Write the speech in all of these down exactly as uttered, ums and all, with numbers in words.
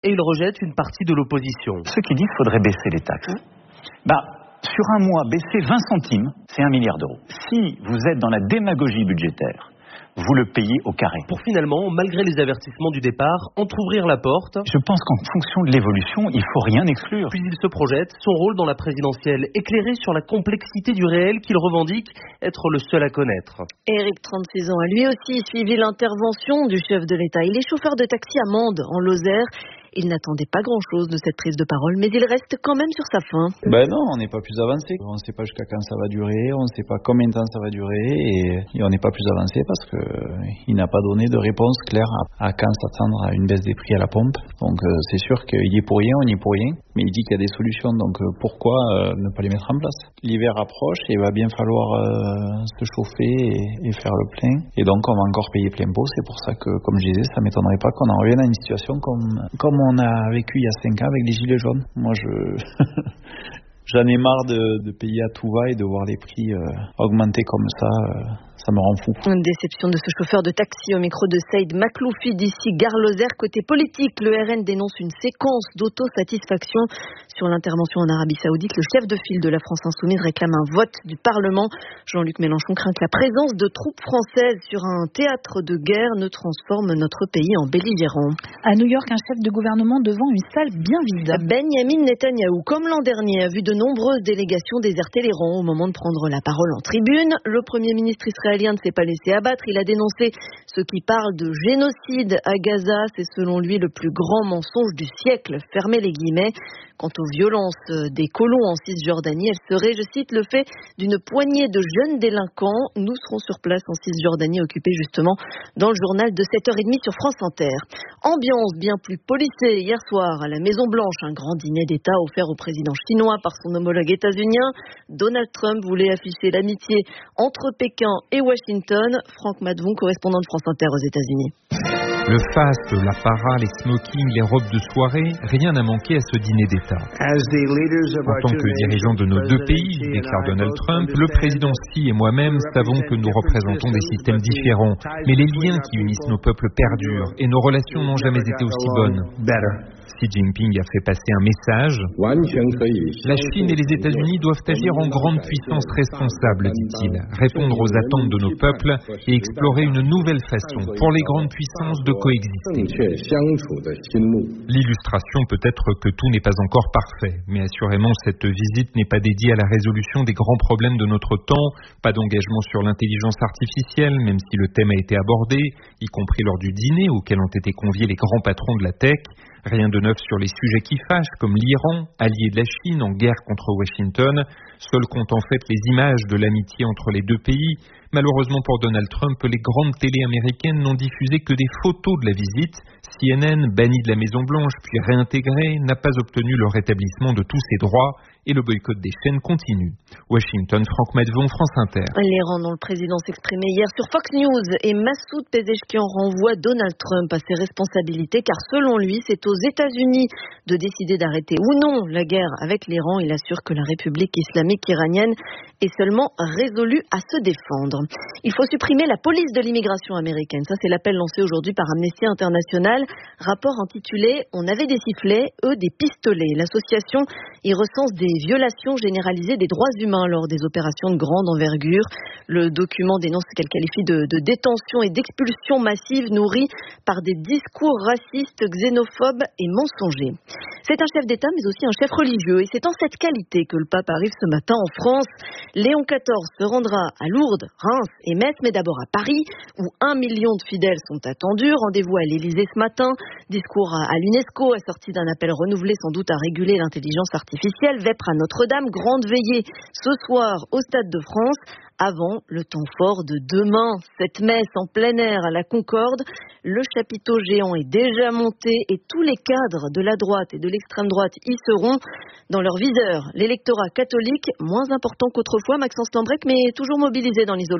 et il rejette une partie de l'opposition. Ceux qui disent qu'il faudrait baisser les taxes, bah, sur un mois, baisser vingt centimes, c'est un milliard d'euros. Si vous êtes dans la démagogie budgétaire, vous le payez au carré. Pour finalement, malgré les avertissements du départ, entrouvrir la porte. Je pense qu'en fonction de l'évolution, il ne faut rien exclure. Puis il se projette, son rôle dans la présidentielle, éclairé sur la complexité du réel qu'il revendique être le seul à connaître. Éric, trente-six ans, a lui aussi suivi l'intervention du chef de l'État. Il est chauffeur de taxi à Mende, en Lozère. Il n'attendait pas grand-chose de cette prise de parole, mais il reste quand même sur sa faim. Ben non, on n'est pas plus avancé. On ne sait pas jusqu'à quand ça va durer, on ne sait pas combien de temps ça va durer, et, et on n'est pas plus avancé parce que euh, il n'a pas donné de réponse claire à, à quand s'attendre à une baisse des prix à la pompe. Donc euh, c'est sûr qu'il y est pour rien, on y est pour rien, mais il dit qu'il y a des solutions, donc euh, pourquoi euh, ne pas les mettre en place? L'hiver approche et il va bien falloir euh, se chauffer et, et faire le plein, et donc on va encore payer plein pot. C'est pour ça que, comme je disais, ça m'étonnerait pas qu'on en revienne à une situation comme, comme on a vécu il y a cinq ans avec les gilets jaunes. Moi, je j'en ai marre de, de payer à tout va et de voir les prix euh, augmenter comme ça. Euh, ça me rend fou. Une déception de ce chauffeur de taxi au micro de Saïd Makloufi d'ici Gare Lozère. Côté politique, le R N dénonce une séquence d'autosatisfaction sur l'intervention en Arabie Saoudite. Le chef de file de la France Insoumise réclame un vote du Parlement. Jean-Luc Mélenchon craint que la présence de troupes françaises sur un théâtre de guerre ne transforme notre pays en belligérant. À New York, un chef de gouvernement devant une salle bien vide. Benjamin Netanyahou, comme l'an dernier, a vu de nombreuses délégations déserter les rangs au moment de prendre la parole en tribune. Le Premier ministre israélien ne s'est pas laissé abattre. Il a dénoncé ceux qui parlent de génocide à Gaza. C'est selon lui le plus grand mensonge du siècle. Fermez les guillemets. Quant aux violences des colons en Cisjordanie, elles seraient, je cite, le fait d'une poignée de jeunes délinquants. Nous serons sur place en Cisjordanie, occupés justement dans le journal de sept heures trente sur France Inter. Ambiance bien plus policée hier soir à la Maison-Blanche. Un grand dîner d'État offert au président chinois par son homologue états-unien. Donald Trump voulait afficher l'amitié entre Pékin et Washington. Franck Madvon, correspondant de France Inter aux États-Unis. Le faste, l'apparat, les smokings, les robes de soirée, rien n'a manqué à ce dîner d'État. En tant que dirigeant de nos deux pays, déclare Donald Trump, le président Xi et moi-même savons que nous représentons des systèmes différents, mais les liens qui unissent nos peuples perdurent et nos relations n'ont jamais été aussi bonnes. Xi Jinping a fait passer un message. La Chine et les États-Unis doivent agir en grande puissance responsable, dit-il, répondre aux attentes de nos peuples et explorer une nouvelle façon pour les grandes puissances de coexister. L'illustration peut être que tout n'est pas encore parfait, mais assurément cette visite n'est pas dédiée à la résolution des grands problèmes de notre temps, pas d'engagement sur l'intelligence artificielle, même si le thème a été abordé, y compris lors du dîner auquel ont été conviés les grands patrons de la tech. Rien de neuf sur les sujets qui fâchent, comme l'Iran, allié de la Chine en guerre contre Washington. Seules comptent en fait les images de l'amitié entre les deux pays. Malheureusement pour Donald Trump, les grandes télés américaines n'ont diffusé que des photos de la visite. C N N, banni de la Maison-Blanche puis réintégré, n'a pas obtenu le rétablissement de tous ses droits et le boycott des chaînes continue. Washington, Franck Madvon, France Inter. L'Iran dont le président s'exprimait hier sur Fox News et Massoud Pezeshkian renvoie Donald Trump à ses responsabilités car selon lui, c'est aux États-Unis de décider d'arrêter ou non la guerre avec l'Iran. Il assure que la République islamique iranienne est seulement résolue à se défendre. Il faut supprimer la police de l'immigration américaine. Ça, c'est l'appel lancé aujourd'hui par Amnesty International. Rapport intitulé « On avait des sifflets, eux des pistolets ». L'association y recense des violations généralisées des droits humains lors des opérations de grande envergure. Le document dénonce ce qu'elle qualifie de, de détention et d'expulsion massive nourrie par des discours racistes, xénophobes et mensongers. C'est un chef d'État mais aussi un chef religieux et c'est en cette qualité que le pape arrive ce matin en France. Léon quatorze se rendra à Lourdes, Reims et Metz, mais d'abord à Paris où un million de fidèles sont attendus. Rendez-vous à l'Élysée ce matin. Discours à, à l'UNESCO assorti d'un appel renouvelé sans doute à réguler l'intelligence artificielle. Vêpres à Notre-Dame, grande veillée ce soir au Stade de France. Avant le temps fort de demain, cette messe en plein air à la Concorde. Le chapiteau géant est déjà monté et tous les cadres de la droite et de l'extrême droite y seront. Dans leur viseur, l'électorat catholique, moins important qu'autrefois, Maxence Lambrec, mais toujours mobilisé dans l'isoloir.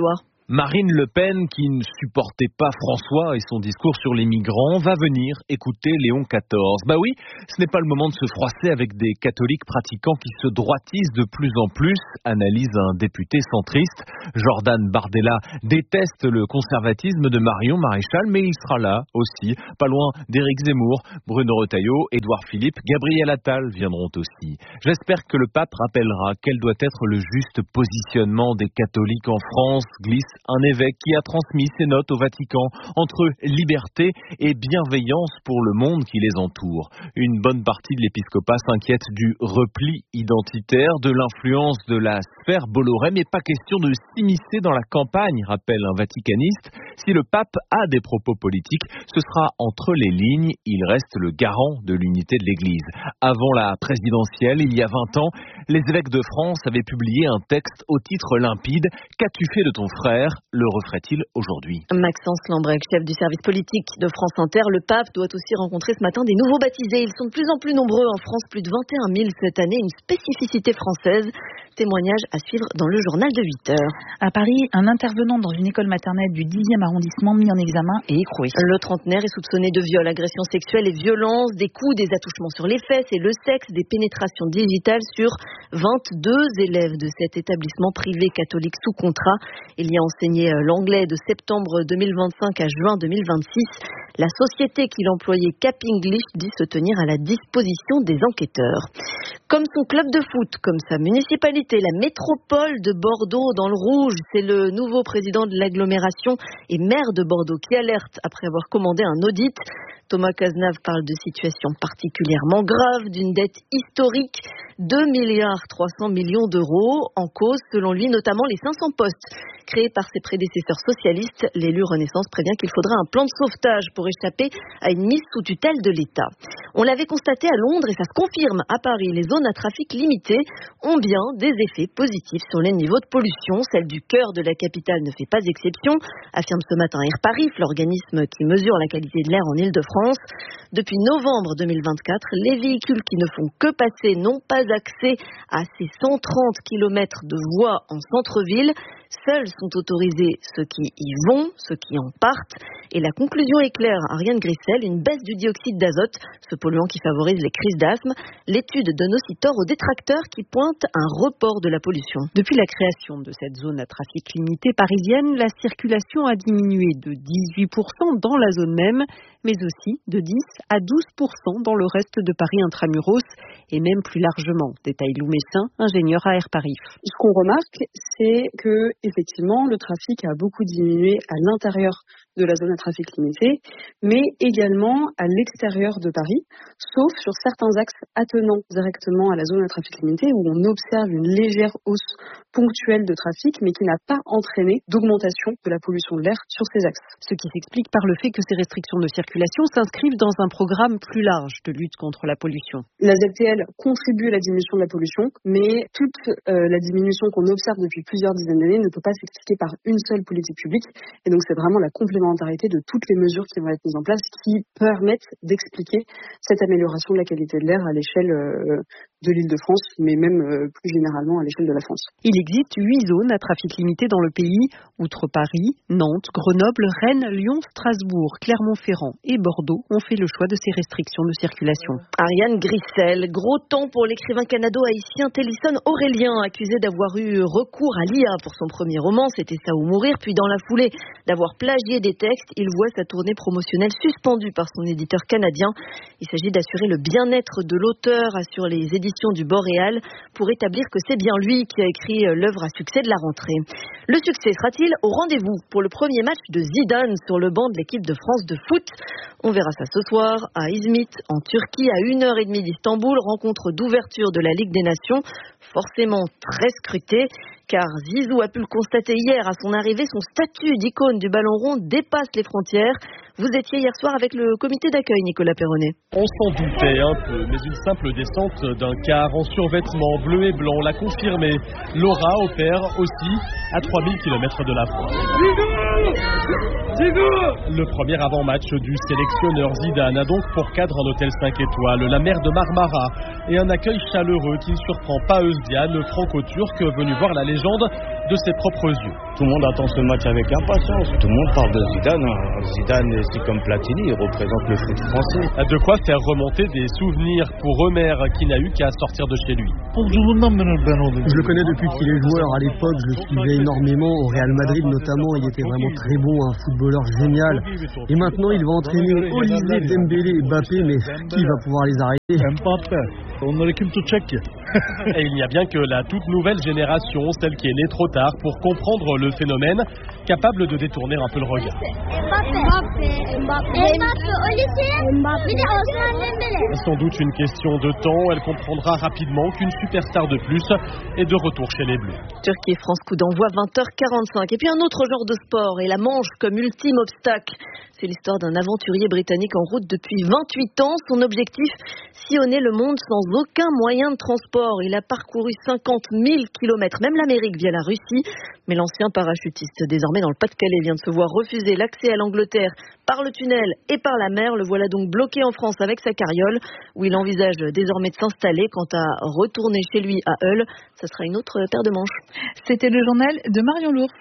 Marine Le Pen, qui ne supportait pas François et son discours sur les migrants, va venir écouter Léon quatorze. Bah oui, ce n'est pas le moment de se froisser avec des catholiques pratiquants qui se droitisent de plus en plus, analyse un député centriste. Jordan Bardella déteste le conservatisme de Marion Maréchal, mais il sera là aussi, pas loin d'Éric Zemmour, Bruno Retailleau, Édouard Philippe, Gabriel Attal viendront aussi. J'espère que le pape rappellera quel doit être le juste positionnement des catholiques en France, glisse un évêque qui a transmis ses notes au Vatican entre liberté et bienveillance pour le monde qui les entoure. Une bonne partie de l'épiscopat s'inquiète du repli identitaire, de l'influence de la sphère Bolloré, mais pas question de s'immiscer dans la campagne, rappelle un vaticaniste. Si le pape a des propos politiques, ce sera entre les lignes, il reste le garant de l'unité de l'Église. Avant la présidentielle, il y a vingt ans, les évêques de France avaient publié un texte au titre limpide « Qu'as-tu fait de ton frère ?» Le referait-il aujourd'hui? Maxence Lambrec, chef du service politique de France Inter, le pape doit aussi rencontrer ce matin des nouveaux baptisés. Ils sont de plus en plus nombreux en France, plus de vingt et un mille cette année, une spécificité française. Témoignage à suivre dans le journal de huit heures. À Paris, un intervenant dans une école maternelle du dixième arrondissement mis en examen et écroué. Le trentenaire est soupçonné de viol, agression sexuelle et violence, des coups, des attouchements sur les fesses et le sexe, des pénétrations digitales sur vingt-deux élèves de cet établissement privé catholique sous contrat. Il y a enseigné l'anglais de septembre deux mille vingt-cinq à juin deux mille vingt-six. La société qu'il employait, Cap English, dit se tenir à la disposition des enquêteurs. Comme son club de foot, comme sa municipalité, la métropole de Bordeaux dans le rouge, c'est le nouveau président de l'agglomération et maire de Bordeaux qui alerte après avoir commandé un audit. Thomas Cazenave parle de situation particulièrement grave, d'une dette historique, deux milliards trois cents millions d'euros, en cause selon lui notamment les cinq cents postes créés par ses prédécesseurs socialistes. L'élu Renaissance prévient qu'il faudra un plan de sauvetage pour échapper à une mise sous tutelle de l'État. On l'avait constaté à Londres et ça se confirme à Paris. Les zones à trafic limité ont bien des effets positifs sur les niveaux de pollution. Celle du cœur de la capitale ne fait pas exception, affirme ce matin Air Paris, l'organisme qui mesure la qualité de l'air en Île-de-France. Depuis novembre deux mille vingt-quatre, les véhicules qui ne font que passer n'ont pas accès à ces cent trente kilomètres de voies en centre-ville. Seuls sont autorisés ceux qui y vont, ceux qui en partent. Et la conclusion est claire, Ariane Grissel, une baisse du dioxyde d'azote, ce polluant qui favorise les crises d'asthme. L'étude donne aussi tort aux détracteurs qui pointent un report de la pollution. Depuis la création de cette zone à trafic limité parisienne, la circulation a diminué de dix-huit pour cent dans la zone même, mais aussi de dix à douze pour cent dans le reste de Paris intramuros et même plus largement, détaille Lou Messin, ingénieur à Air Paris. Ce qu'on remarque, c'est que effectivement, le trafic a beaucoup diminué à l'intérieur de la zone à trafic limité, mais également à l'extérieur de Paris, sauf sur certains axes attenant directement à la zone à trafic limité où on observe une légère hausse ponctuelle de trafic, mais qui n'a pas entraîné d'augmentation de la pollution de l'air sur ces axes. Ce qui s'explique par le fait que ces restrictions de circulation s'inscrivent dans un programme plus large de lutte contre la pollution. La Z T L contribue à la diminution de la pollution, mais toute euh, la diminution qu'on observe depuis plusieurs dizaines d'années ne peut pas s'expliquer par une seule politique publique, et donc c'est vraiment la complémentarité de toutes les mesures qui vont être mises en place qui permettent d'expliquer cette amélioration de la qualité de l'air à l'échelle euh, de l'Île-de-France, mais même euh, plus généralement à l'échelle de la France. Il existe huit zones à trafic limité dans le pays, outre Paris, Nantes, Grenoble, Rennes, Lyon, Strasbourg, Clermont-Ferrand et Bordeaux ont fait le choix de ces restrictions de circulation. Ariane Grissel, gros temps pour l'écrivain canado-haïtien Tellison Aurélien, accusé d'avoir eu recours à l'I A pour son premier roman, C'était ça ou mourir, puis dans la foulée d'avoir plagié des textes, il voit sa tournée promotionnelle suspendue par son éditeur canadien. Il s'agit d'assurer le bien-être de l'auteur, assure les éditions du Boréal, pour établir que c'est bien lui qui a écrit l'œuvre à succès de la rentrée. Le succès sera-t-il au rendez-vous pour le premier match de Zidane sur le banc de l'équipe de France de foot? On verra ça ce soir à Izmit, en Turquie, à une heure trente d'Istanbul, rencontre d'ouverture de la Ligue des Nations, forcément très scrutée, car Zizou a pu le constater hier à son arrivée, son statut d'icône du ballon rond dépasse les frontières. Vous étiez hier soir avec le comité d'accueil, Nicolas Perronnet. On s'en doutait un peu, mais une simple descente d'un car en survêtement bleu et blanc l'a confirmé. Laura opère aussi à trois mille kilomètres de la France. Le premier avant-match du sélectionneur Zidane a donc pour cadre un hôtel cinq étoiles, la mer de Marmara, et un accueil chaleureux qui ne surprend pas Özcan, le franco-turc venu voir la légende de ses propres yeux. Tout le monde attend ce match avec impatience. Tout le monde parle de Zidane. Zidane, c'est comme Platini, il représente le foot français. De quoi faire remonter des souvenirs pour Omer qui n'a eu qu'à sortir de chez lui. Je le connais depuis qu'il est joueur. À l'époque, je le suivais énormément. Au Real Madrid notamment, il était vraiment très bon, un footballeur génial. Et maintenant, il va entraîner Olise, Dembélé et Mbappé, mais qui va pouvoir les arrêter? Et il n'y a bien que la toute nouvelle génération, celle qui est née trop tard pour comprendre le phénomène, capable de détourner un peu le regard. Sans doute une question de temps, elle comprendra rapidement qu'une superstar de plus est de retour chez les Bleus. Turquie et France, coup d'envoi vingt heures quarante-cinq. Et puis un autre genre de sport, et la manche comme ultime obstacle. C'est l'histoire d'un aventurier britannique en route depuis vingt-huit ans. Son objectif, sillonner le monde sans aucun moyen de transport. Il a parcouru cinquante mille kilomètres, même l'Amérique via la Russie. Mais l'ancien parachutiste, désormais dans le Pas-de-Calais, vient de se voir refuser l'accès à l'Angleterre par le tunnel et par la mer. Le voilà donc bloqué en France avec sa carriole, où il envisage désormais de s'installer. Quant à retourner chez lui à Hull, ce sera une autre paire de manches. C'était le journal de Marion Lourd.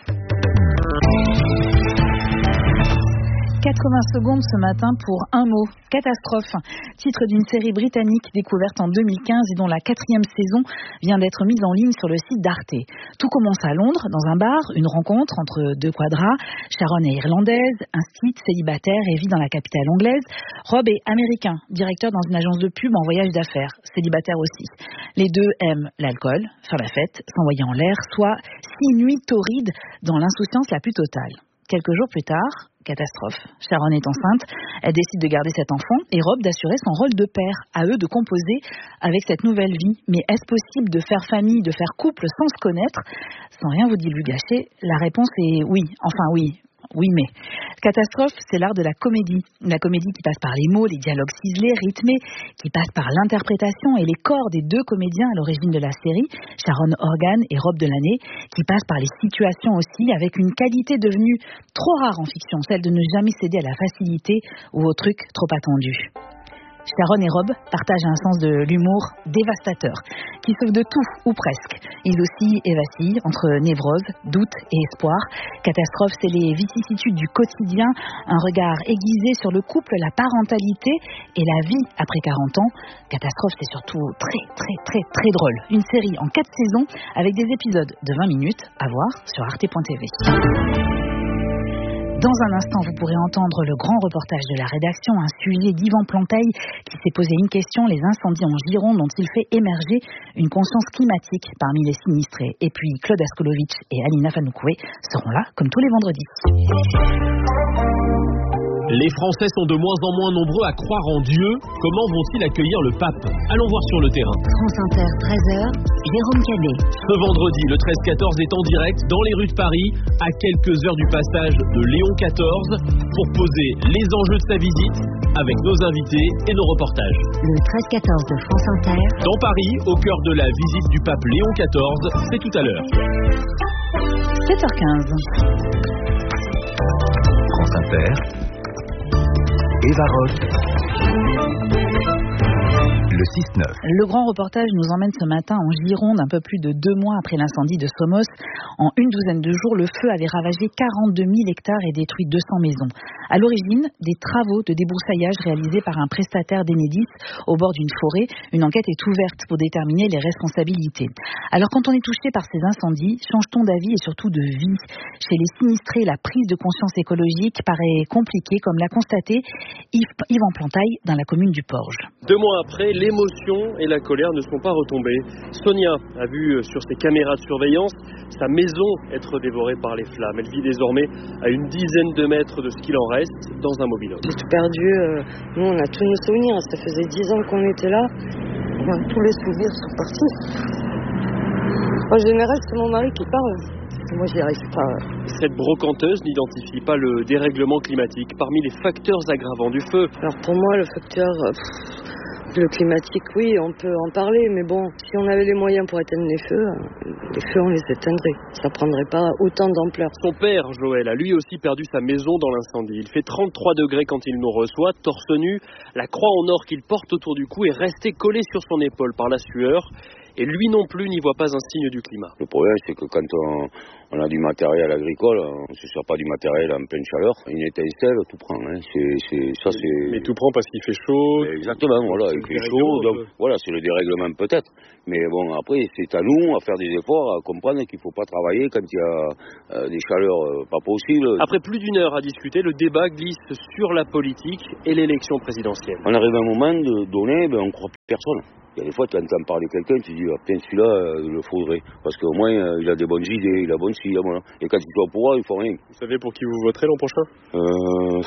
quatre-vingts secondes ce matin pour un mot, catastrophe. Titre d'une série britannique découverte en deux mille quinze et dont la quatrième saison vient d'être mise en ligne sur le site d'Arte. Tout commence à Londres, dans un bar, une rencontre entre deux quadras. Sharon est irlandaise, instite, célibataire et vit dans la capitale anglaise. Rob est américain, directeur dans une agence de pub en voyage d'affaires, célibataire aussi. Les deux aiment l'alcool, faire la fête, s'envoyer en l'air, soit six nuits torrides dans l'insouciance la plus totale. Quelques jours plus tard, catastrophe. Sharon est enceinte, elle décide de garder cet enfant et Rob d'assurer son rôle de père. À eux de composer avec cette nouvelle vie. Mais est-ce possible de faire famille, de faire couple sans se connaître? Sans rien vous divulgacher, la réponse est oui. Enfin oui. Oui, mais catastrophe, c'est l'art de la comédie. La comédie qui passe par les mots, les dialogues ciselés, rythmés, qui passe par l'interprétation et les corps des deux comédiens à l'origine de la série, Sharon Horgan et Rob Delaney, qui passe par les situations aussi, avec une qualité devenue trop rare en fiction, celle de ne jamais céder à la facilité ou au truc trop attendu. Sharon et Rob partagent un sens de l'humour dévastateur, qui sauve de tout, ou presque. Ils aussi vacillent entre névrose, doute et espoir. Catastrophe, c'est les vicissitudes du quotidien, un regard aiguisé sur le couple, la parentalité et la vie après quarante ans. Catastrophe, c'est surtout très, très, très, très drôle. Une série en quatre saisons avec des épisodes de vingt minutes à voir sur arte point t v. Dans un instant, vous pourrez entendre le grand reportage de la rédaction, un sujet d'Yvan Planteil qui s'est posé une question, les incendies en Gironde dont il fait émerger une conscience climatique parmi les sinistrés. Et puis Claude Askolovitch et Alina Fanoukoué seront là comme tous les vendredis. Les Français sont de moins en moins nombreux à croire en Dieu. Comment vont-ils accueillir le pape? Allons voir sur le terrain. France Inter, treize heures, Jérôme Cadet. Ce vendredi, le treize quatorze est en direct dans les rues de Paris, à quelques heures du passage de Léon quatorze, pour poser les enjeux de sa visite avec nos invités et nos reportages. Le treize quatorze de France Inter. Dans Paris, au cœur de la visite du pape Léon quatorze, c'est tout à l'heure. sept heures quinze. France Inter. Eva Roth. Le six neuf. Le grand reportage nous emmène ce matin en Gironde, un peu plus de deux mois après l'incendie de Somos. En une douzaine de jours, le feu avait ravagé quarante-deux mille hectares et détruit deux cents maisons. À l'origine, des travaux de débroussaillage réalisés par un prestataire d'Enedis au bord d'une forêt. Une enquête est ouverte pour déterminer les responsabilités. Alors quand on est touché par ces incendies, change-t-on d'avis et surtout de vie? Chez les sinistrés, la prise de conscience écologique paraît compliquée, comme l'a constaté Yvan Planteil dans la commune du Porge. Deux mois après, l'émotion et la colère ne sont pas retombées. Sonia a vu sur ses caméras de surveillance sa maison être dévorée par les flammes. Elle vit désormais à une dizaine de mètres de ce qu'il en reste dans un mobil-home. J'ai tout perdu. Euh, nous, on a tous nos souvenirs. Ça faisait dix ans qu'on était là. Enfin, tous les souvenirs sont partis. En général, c'est mon mari qui parle. Moi, j'y arrive pas. Cette brocanteuse n'identifie pas le dérèglement climatique parmi les facteurs aggravants du feu. Alors pour moi, le facteur... Pff, le climatique, oui, on peut en parler, mais bon, si on avait les moyens pour éteindre les feux, les feux, on les éteindrait. Ça prendrait pas autant d'ampleur. Son père, Joël, a lui aussi perdu sa maison dans l'incendie. Il fait trente-trois degrés quand il nous reçoit, torse nu. La croix en or qu'il porte autour du cou est restée collée sur son épaule par la sueur. et lui non plus n'y voit pas un signe du climat. Le problème, c'est que quand on, on a du matériel agricole, on ne se sert pas du matériel en pleine chaleur. Une étincelle, tout prend. Hein. C'est, c'est, ça, c'est... Mais tout prend parce qu'il fait chaud. Exactement, voilà, il fait chaud. Donc, voilà, c'est le dérèglement peut-être. Mais bon, après, c'est à nous à faire des efforts, à comprendre qu'il ne faut pas travailler quand il y a euh, des chaleurs euh, pas possibles. Après plus d'une heure à discuter, le débat glisse sur la politique et l'élection présidentielle. On arrive à un moment de donner, ben, on ne croit plus personne. Il y a des fois, tu entends parler quelqu'un, tu dis, ah, putain, celui-là, euh, il le faudrait. Parce qu'au moins, euh, il a des bonnes idées, il a bonne ci, voilà. Et quand il est au pouvoir, il ne faut rien. Vous savez pour qui vous voterez l'an prochain ? Euh...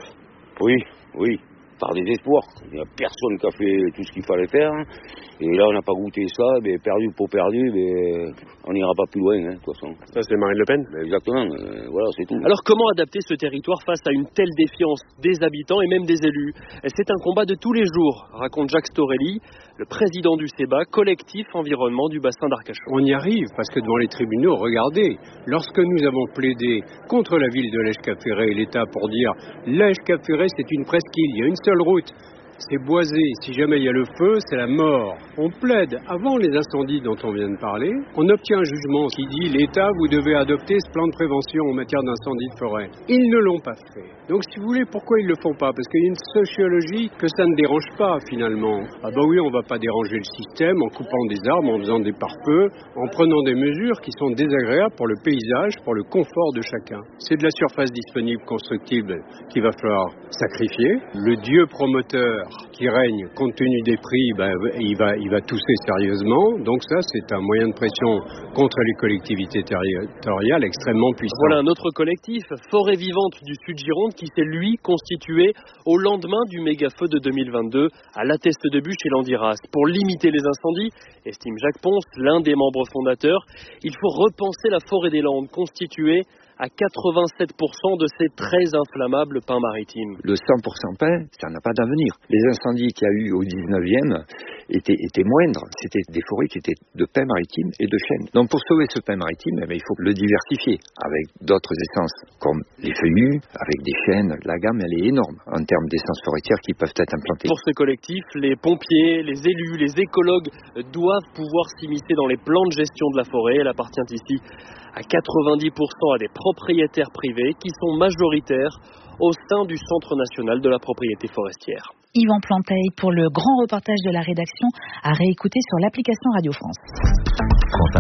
Oui, oui. Par désespoir. Il n'y a personne qui a fait tout ce qu'il fallait faire. Et là, on n'a pas goûté ça. Mais perdu pour perdu, mais on n'ira pas plus loin, hein, de toute façon. Ça, c'est Marine Le Pen ? Mais exactement. Euh, voilà, c'est tout. Alors, comment adapter ce territoire face à une telle défiance des habitants et même des élus ? C'est un combat de tous les jours, raconte Jacques Storelli, le président du C E B A, collectif environnement du bassin d'Arcachon. On y arrive, parce que devant les tribunaux, regardez, lorsque nous avons plaidé contre la ville de Lèche-Cap-Ferré et l'État pour dire Lèche-Cap-Ferré, c'est une presqu'île, il y a une seule route, c'est boisé, si jamais il y a le feu, c'est la mort. On plaide avant les incendies dont on vient de parler, on obtient un jugement qui dit l'État, vous devez adopter ce plan de prévention en matière d'incendie de forêt. Ils ne l'ont pas fait. Donc si vous voulez, pourquoi ils ne le font pas ? Parce qu'il y a une sociologie que ça ne dérange pas finalement. Ah bah oui, on ne va pas déranger le système en coupant des arbres, en faisant des pare-feux, en prenant des mesures qui sont désagréables pour le paysage, pour le confort de chacun. C'est de la surface disponible constructible qu'il va falloir sacrifier. Le dieu promoteur qui règne compte tenu des prix, ben, il va, il va tousser sérieusement. Donc ça, c'est un moyen de pression contre les collectivités territoriales extrêmement puissant. Voilà un autre collectif, Forêt Vivante du Sud-Gironde, qui s'est lui constitué au lendemain du méga-feu de deux mille vingt-deux à La Teste de Bûche et Landiras. Pour limiter les incendies, estime Jacques Ponce, l'un des membres fondateurs, il faut repenser la forêt des Landes, constituée à quatre-vingt-sept pour cent de ces très inflammables pins maritimes. Le cent pour cent pin, ça n'a pas d'avenir. Les incendies qu'il y a eu au dix-neuvième étaient, étaient moindres. C'était des forêts qui étaient de pins maritimes et de chênes. Donc pour sauver ce pin maritime, eh bien, il faut le diversifier avec d'autres essences, comme les feuillus, avec des chênes. La gamme, elle est énorme en termes d'essences forestières qui peuvent être implantées. Pour ce collectif, les pompiers, les élus, les écologues doivent pouvoir s'immiscer dans les plans de gestion de la forêt. Elle appartient ici à quatre-vingt-dix pour cent à des propriétaires privés qui sont majoritaires au sein du Centre national de la propriété forestière. Yvan Planteil pour le grand reportage de la rédaction à réécouter sur l'application Radio France. France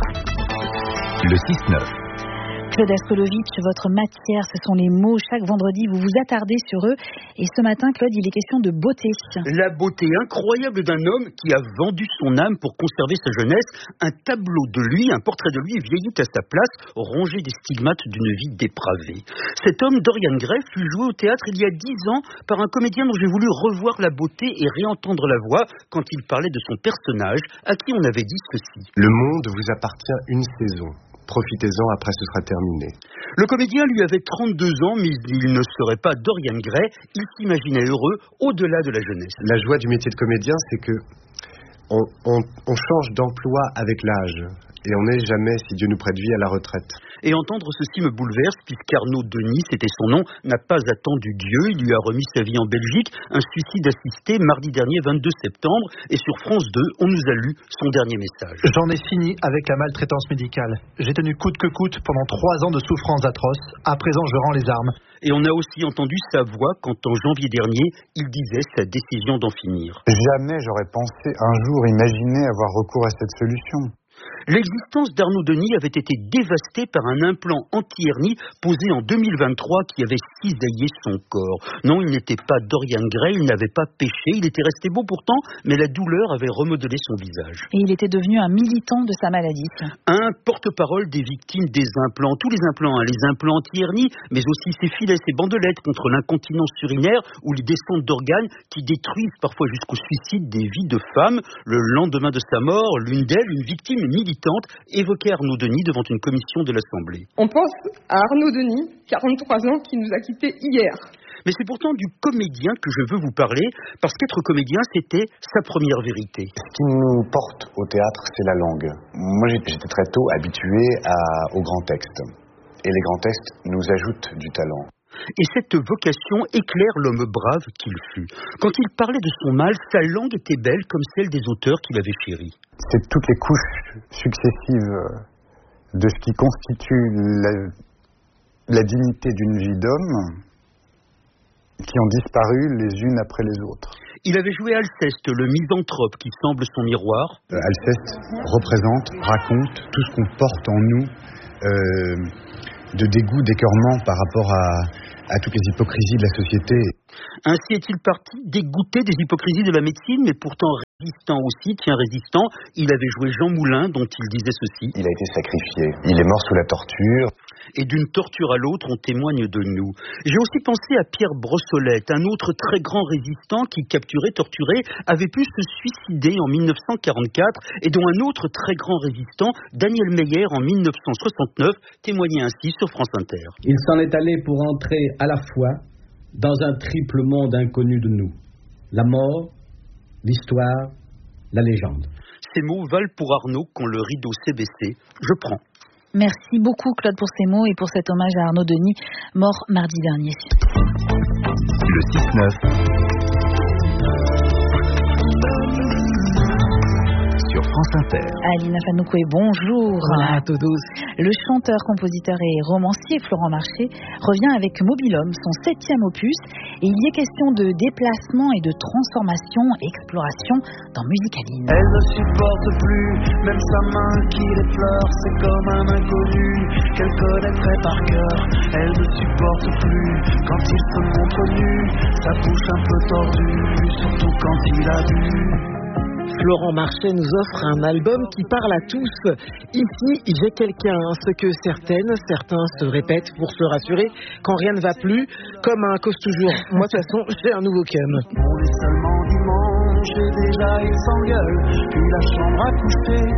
Inter, le six neuf. Claude Askolovitch, votre matière, ce sont les mots. Chaque vendredi, vous vous attardez sur eux. Et ce matin, Claude, il est question de beauté. La beauté incroyable d'un homme qui a vendu son âme pour conserver sa jeunesse. Un tableau de lui, un portrait de lui vieillit à sa place, rongé des stigmates d'une vie dépravée. Cet homme, Dorian Gray, fut joué au théâtre il y a dix ans par un comédien dont j'ai voulu revoir la beauté et réentendre la voix quand il parlait de son personnage, à qui on avait dit ceci. Le monde vous appartient une saison. Profitez-en, après ce sera terminé. Le comédien lui avait trente-deux ans, mais il ne serait pas Dorian Gray. Il s'imaginait heureux au-delà de la jeunesse. La joie du métier de comédien, c'est que on, on, on change d'emploi avec l'âge. Et on n'est jamais, si Dieu nous prête vie, à la retraite. Et entendre ceci me bouleverse, puisqu'Arnaud Denis, c'était son nom, n'a pas attendu Dieu. Il lui a remis sa vie en Belgique. Un suicide assisté mardi dernier, vingt-deux septembre. Et sur France deux, on nous a lu son dernier message. J'en ai fini avec la maltraitance médicale. J'ai tenu coûte que coûte pendant trois ans de souffrances atroces. À présent, je rends les armes. Et on a aussi entendu sa voix quand, en janvier dernier, il disait sa décision d'en finir. Jamais j'aurais pensé un jour imaginer avoir recours à cette solution. L'existence d'Arnaud Denis avait été dévastée par un implant anti-hernie posé en deux mille vingt-trois qui avait cisaillé son corps. Non, il n'était pas Dorian Gray, il n'avait pas péché, il était resté beau pourtant, mais la douleur avait remodelé son visage. Et il était devenu un militant de sa maladie. Un porte-parole des victimes des implants, tous les implants, hein, les implants anti-hernie, mais aussi ces filets, ces bandelettes contre l'incontinence urinaire ou les descentes d'organes qui détruisent parfois jusqu'au suicide des vies de femmes. Le lendemain de sa mort, l'une d'elles, une victime militante, évoquait Arnaud Denis devant une commission de l'Assemblée. On pense à Arnaud Denis, quarante-trois ans, qui nous a quittés hier. Mais c'est pourtant du comédien que je veux vous parler, parce qu'être comédien, c'était sa première vérité. Ce qui nous porte au théâtre, c'est la langue. Moi, j'étais très tôt habitué à, aux grands textes. Et les grands textes nous ajoutent du talent. Et cette vocation éclaire l'homme brave qu'il fut. Quand il parlait de son mal, sa langue était belle comme celle des auteurs qu'il avait chéris. C'est toutes les couches successives de ce qui constitue la, la dignité d'une vie d'homme qui ont disparu les unes après les autres. Il avait joué Alceste, le misanthrope qui semble son miroir. Euh, Alceste représente, raconte tout ce qu'on porte en nous euh, de dégoût, d'écœurement par rapport à, à toutes les hypocrisies de la société. Ainsi est-il parti dégoûté des hypocrisies de la médecine, mais pourtant résistant aussi, tiens résistant. Il avait joué Jean Moulin, dont il disait ceci. Il a été sacrifié, il est mort sous la torture. Et d'une torture à l'autre, on témoigne de nous. J'ai aussi pensé à Pierre Brossolette, un autre très grand résistant qui, capturé, torturé, avait pu se suicider en mille neuf cent quarante-quatre et dont un autre très grand résistant, Daniel Meyer, en mille neuf cent soixante-neuf, témoignait ainsi sur France Inter. Il s'en est allé pour entrer à la fois dans un triple monde inconnu de nous. La mort, l'histoire, la légende. Ces mots valent pour Arnaud quand le rideau s'est baissé. Je prends. Merci beaucoup Claude pour ces mots et pour cet hommage à Arnaud Denis, mort mardi dernier. Le six neuf sur France Inter. Alina Fanoukoé, bonjour. Hola a todos. Le chanteur, compositeur et romancier Florent Marché revient avec Mobilhomme, son septième opus, et il y est question de déplacement et de transformation, exploration dans Musicaline. Elle ne supporte plus, même sa main qui l'effleure, c'est comme un inconnu qu'elle connaîtrait par cœur. Elle ne supporte plus quand il se montre nu, sa bouche un peu tordue, surtout quand il a bu. Florent Marché nous offre un album qui parle à tous. Ici, j'ai quelqu'un, ce que certaines, certains se répètent pour se rassurer quand rien ne va plus, comme un cause toujours. Moi, de toute façon, j'ai un nouveau cum. On est seulement dimanche et déjà il s'engueule, puis la chambre à coucher